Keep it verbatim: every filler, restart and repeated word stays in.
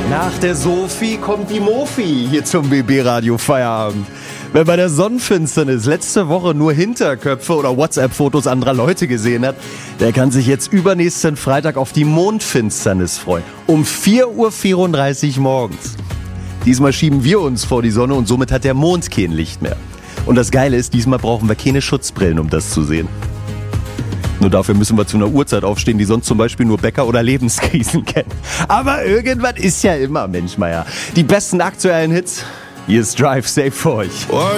Nach der Sophie kommt die Mofi hier zum B B-Radio Feierabend. Wer bei der Sonnenfinsternis letzte Woche nur Hinterköpfe oder WhatsApp-Fotos anderer Leute gesehen hat, der kann sich jetzt übernächsten Freitag auf die Mondfinsternis freuen. Um vier Uhr vierunddreißig morgens. Diesmal schieben wir uns vor die Sonne und somit hat der Mond kein Licht mehr. Und das Geile ist, diesmal brauchen wir keine Schutzbrillen, um das zu sehen. Nur dafür müssen wir zu einer Uhrzeit aufstehen, die sonst zum Beispiel nur Bäcker oder Lebenskrisen kennen. Aber irgendwas ist ja immer, Mensch, Meier. Die besten aktuellen Hits, hier ist Drive Safe für euch.